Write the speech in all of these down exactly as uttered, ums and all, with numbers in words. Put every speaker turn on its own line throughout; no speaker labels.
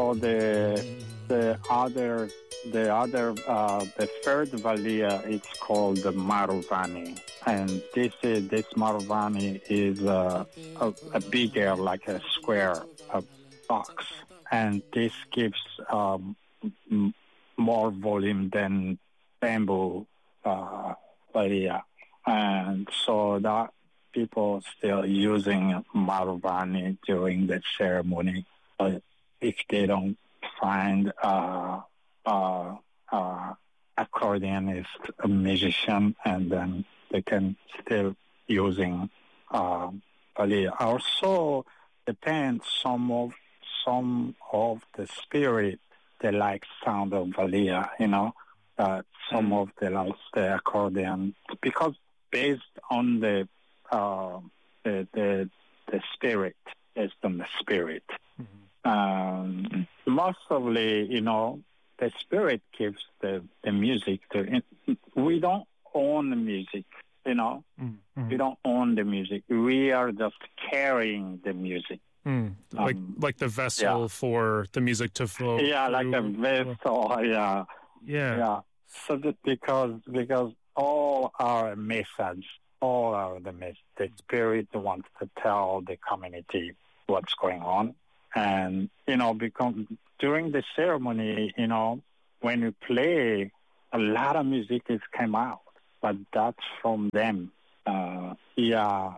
so the the other the other uh, the third valia is called the Maruvani, and this is this Maruvani is uh, a, a bigger, like a square a box, and this gives um, m- more volume than bamboo uh, valia, and so that people still using Maruvani during the ceremony. But if they don't find uh, uh, uh, accordionist, a musician, and then they can still using uh, valia. Also depends some of some of the spirit they like sound of valia, you know. Uh, some of the like the accordion because based on the uh, the, the the spirit, based on the spirit. Mm-hmm. Um, mostly, you know, the spirit gives the, the music. To, we don't own the music, you know. Mm-hmm. We don't own the music. We are just carrying the music.
Mm. Like
um,
like the vessel yeah. for the music to flow.
Yeah,
through.
like a vessel. Yeah,
yeah,
yeah. So that because because all our message, all our the message, the spirit wants to tell the community what's going on, and you know, because during the ceremony, you know, when you play, a lot of music is came out, but that's from them. Uh, yeah.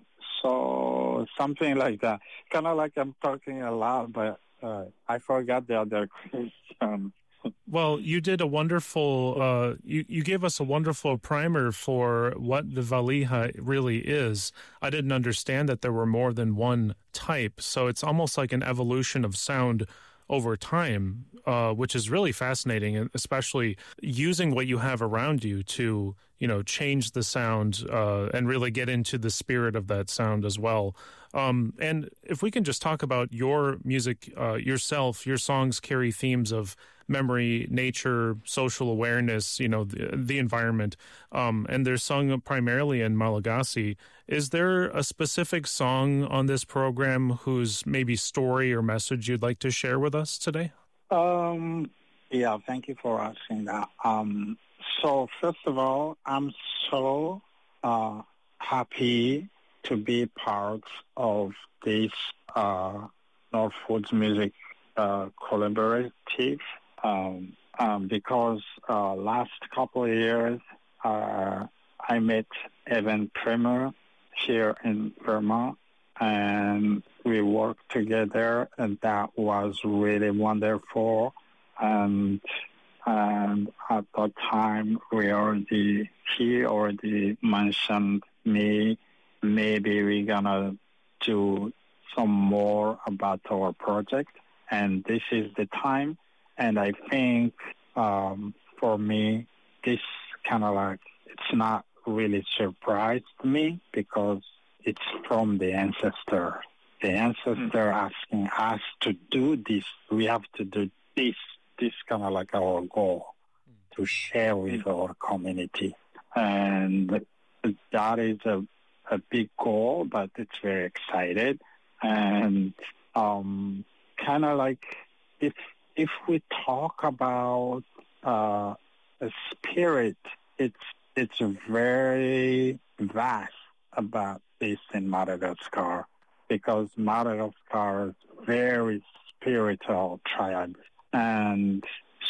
So something like that. Kind of like I'm talking a lot, but uh, I forgot the other question.
Well, you did a wonderful, uh, you, you gave us a wonderful primer for what the valiha really is. I didn't understand that there were more than one type, so it's almost like an evolution of sound over time, uh, which is really fascinating, and especially using what you have around you to, you know, change the sound uh, and really get into the spirit of that sound as well. Um, and if we can just talk about your music uh, yourself, your songs carry themes of memory, nature, social awareness, you know, the, the environment, um, and they're sung primarily in Malagasy. Is there a specific song on this program whose maybe story or message you'd like to share with us today?
Um, yeah, thank you for asking that. Um, so first of all, I'm so uh, happy to be part of this uh, Northwoods Music uh, collaborative um, um, because uh, last couple of years uh, I met Evan Primer here in Vermont, and we worked together, and that was really wonderful. And and at that time, we already he already mentioned me. Maybe we're gonna do some more about our project, and this is the time. And I think um, for me, this kind of like it's not really surprised me because it's from the ancestor. The ancestor asking us to do this. We have to do this. This kind of like our goal to share with our community. And that is a, a big goal, but it's very excited. And um, kind of like if if we talk about uh, a spirit, it's it's very vast about this in Madagascar, because Madagascar is very spiritual tribe, and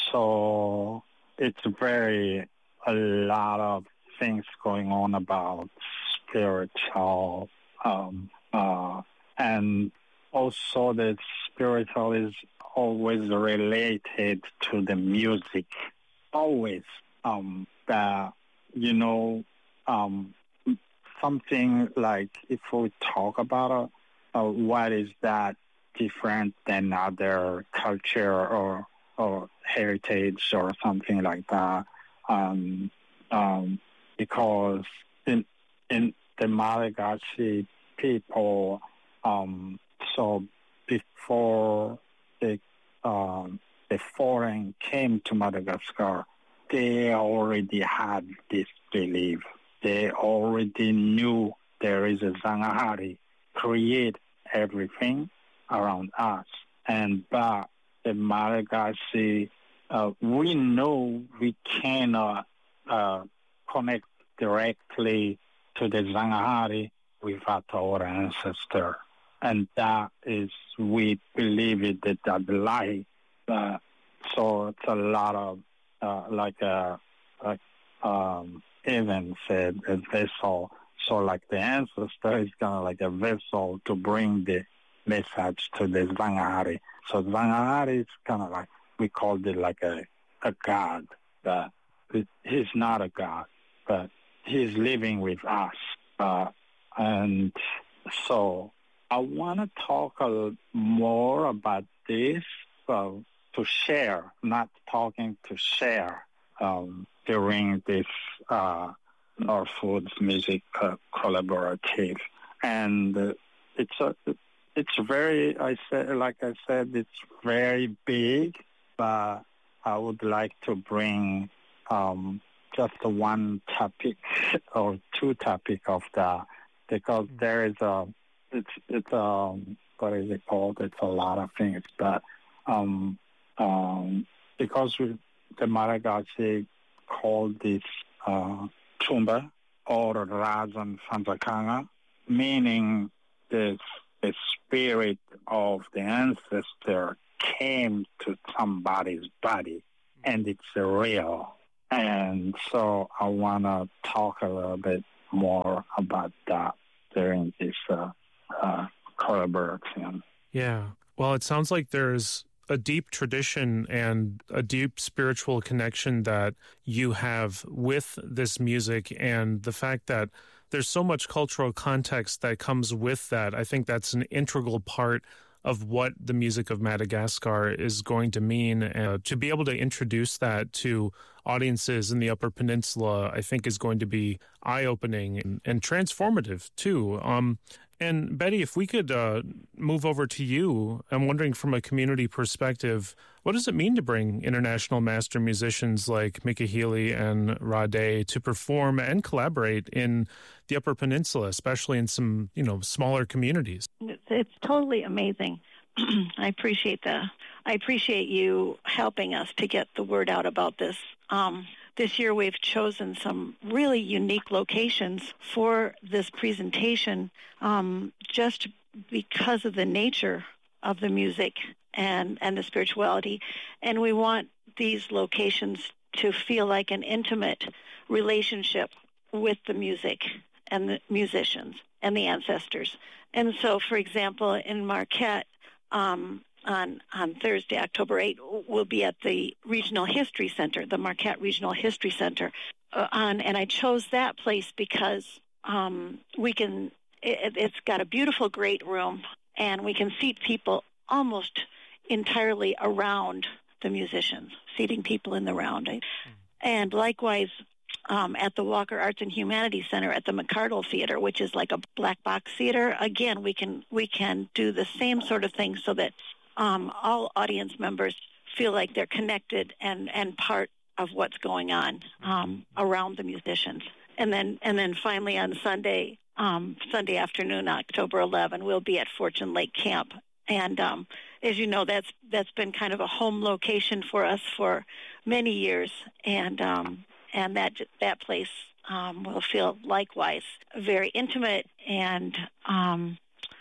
so it's very a lot of things going on about spiritual, um, uh, and also the spiritual is always related to the music, always. Um, that you know, um, something like if we talk about uh, uh, what is that different than other culture or or heritage or something like that, um, um, because in in the Malagasy people, um, so before the um, the foreign came to Madagascar, they already had this belief. They already knew there is a Zangahari create everything around us. And but the Malagasy, uh, we know we cannot uh, connect directly to the Zangahari without our ancestor. And that is, we believe it, that that lie. Uh, so it's a lot of, uh, like a, a um, Evan said, a vessel. So like the ancestor is kind of like a vessel to bring the message to the Zangahari. So Zangahari is kind of like, we called it like a, a god. But it, he's not a god, but he's living with us. Uh, and so I want to talk a little more about this uh, to share, not talking to share um, during this uh, Northwoods Music uh, Collaborative. And uh, it's a, it's very, I said, like I said, it's very big, but I would like to bring um, just one topic or two topic of that, because there is a, it's, it's um, what is it called? It's a lot of things, but um, um, because we, the Malagasy called this uh, Tumba or Rajan Fantakanga, meaning the, the spirit of the ancestor came to somebody's body, and it's real. And so I want to talk a little bit more about that during this uh, uh, collaboration.
Yeah. Well, it sounds like there's a deep tradition and a deep spiritual connection that you have with this music, and the fact that there's so much cultural context that comes with that. I think that's an integral part of what the music of Madagascar is going to mean. Uh, to be able to introduce that to audiences in the Upper Peninsula, I think is going to be eye-opening and, and transformative, too. Um, and Betty, if we could uh, move over to you, I'm wondering from a community perspective, what does it mean to bring international master musicians like Mika Healy and Rade to perform and collaborate in the Upper Peninsula, especially in some, you know, smaller communities?
It's, it's totally amazing. I appreciate the, I appreciate you helping us to get the word out about this. Um, this year we've chosen some really unique locations for this presentation, um, just because of the nature of the music and, and the spirituality. And we want these locations to feel like an intimate relationship with the music and the musicians and the ancestors. And so, for example, in Marquette, um, on, on Thursday, October eighth, we'll be at the Regional History Center, the Marquette Regional History Center. Uh, on, and I chose that place because um, we can, it, it's got a beautiful, great room, and we can seat people almost entirely around the musicians, seating people in the round. Mm. And likewise, Um, at the Walker Arts and Humanities Center at the McCardle Theater, which is like a black box theater. Again, we can we can do the same sort of thing so that um, all audience members feel like they're connected and, and part of what's going on um, around the musicians. And then and then finally on Sunday, um, Sunday afternoon, October eleventh, we'll be at Fortune Lake Camp. And um, as you know, that's that's been kind of a home location for us for many years, and um, and that that place um, will feel likewise very intimate and um,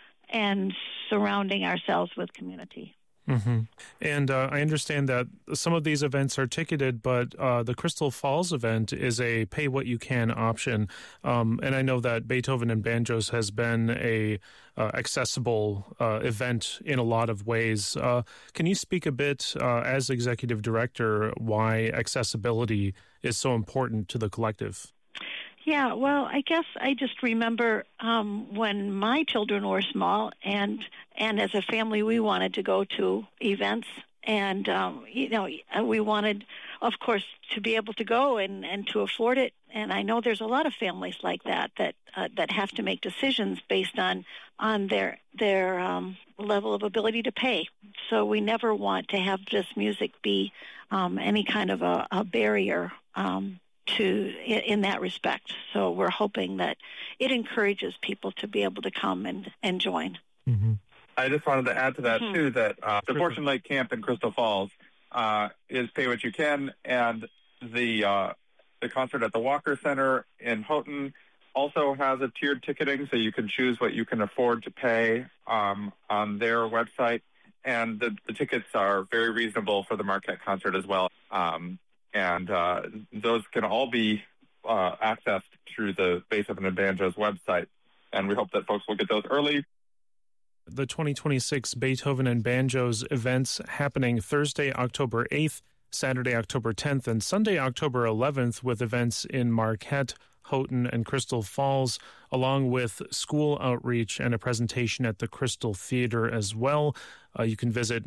and surrounding ourselves with community.
Mm-hmm. And uh, I understand that some of these events are ticketed, but uh, the Crystal Falls event is a pay-what-you-can option. Um, and I know that Beethoven and Banjos has been a uh, accessible uh, event in a lot of ways. Uh, can you speak a bit, uh, as executive director, why accessibility is so important to the collective?
Yeah, well, I guess I just remember um, when my children were small, and and as a family, we wanted to go to events, and um, you know, we wanted, of course, to be able to go and, and to afford it. And I know there's a lot of families like that that uh, that have to make decisions based on on their their um, level of ability to pay. So we never want to have this music be um, any kind of a, a barrier Um, to in that respect. So we're hoping that it encourages people to be able to come and, and join.
Mm-hmm.
I just wanted to add to that,
Mhm.
too, that uh, the Fortune Lake Camp in Crystal Falls uh, is pay what you can, and the uh, the concert at the Walker Center in Houghton also has a tiered ticketing, so you can choose what you can afford to pay um, on their website. And the, the tickets are very reasonable for the Marquette concert as well. Um, and uh, those can all be uh, accessed through the Beethoven and Banjos website. And we hope that folks will get those early.
The twenty twenty-six Beethoven and Banjos events happening Thursday, October eighth, Saturday, October tenth, and Sunday, October eleventh, with events in Marquette, Houghton, and Crystal Falls, along with school outreach and a presentation at the Crystal Theater as well. Uh, you can visit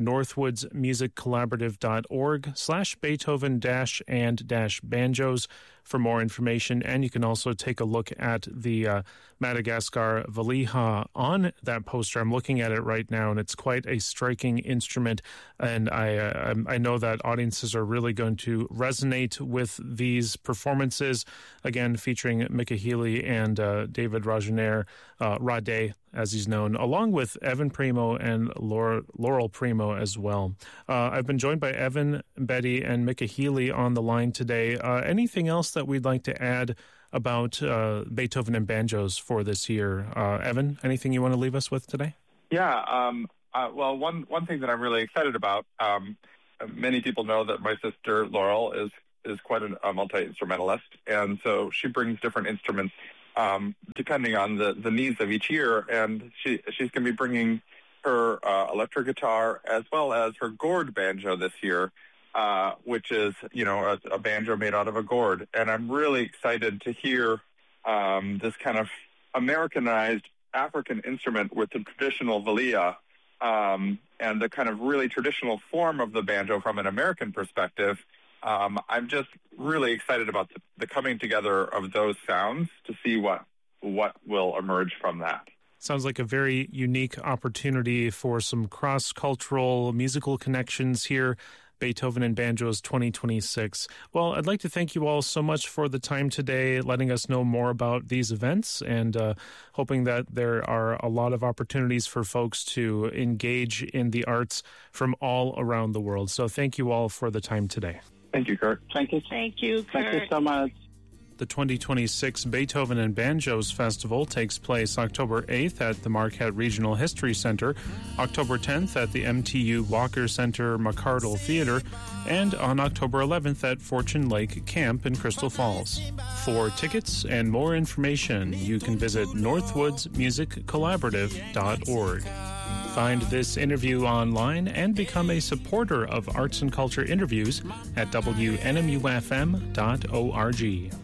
northwoodsmusiccollaborative.org slash Beethoven dash and dash banjos for more information. And you can also take a look at the uh, Madagascar Valiha on that poster. I'm looking at it right now, and it's quite a striking instrument. And I, uh, I know that audiences are really going to resonate with these performances, again, featuring Micah Healy and uh, David Rajaner, uh, Rade, as he's known, along with Evan Primo and Laura, Laurel Primo as well. Uh, I've been joined by Evan, Betty, and Micah Healy on the line today. Uh, anything else that we'd like to add about uh, Beethoven and Banjos for this year? Uh, Evan, anything you want to leave us with today?
Yeah, um, uh, well, one, one thing that I'm really excited about, um, many people know that my sister Laurel is, is quite an, a multi-instrumentalist, and so she brings different instruments Um, depending on the, the needs of each year. And she she's going to be bringing her uh, electric guitar as well as her gourd banjo this year, uh, which is, you know, a, a banjo made out of a gourd. And I'm really excited to hear um, this kind of Americanized African instrument with the traditional valia um, and the kind of really traditional form of the banjo from an American perspective. Um, I'm just really excited about the, the coming together of those sounds to see what what will emerge from that.
Sounds like a very unique opportunity for some cross-cultural musical connections here. Beethoven and Banjos twenty twenty-six. Well, I'd like to thank you all so much for the time today, letting us know more about these events, and uh, hoping that there are a lot of opportunities for folks to engage in the arts from all around the world. So thank you all for the time today.
Thank you, Kurt.
Thank you.
Thank you, Kurt.
Thank you so much.
The twenty twenty-six Beethoven and Banjos Festival takes place October eighth at the Marquette Regional History Center, October tenth at the M T U Walker Center McCardle Theater, and on October eleventh at Fortune Lake Camp in Crystal Falls. For tickets and more information, you can visit northwoods music collaborative dot org. Find this interview online and become a supporter of Arts and Culture Interviews at W N M U F M dot org.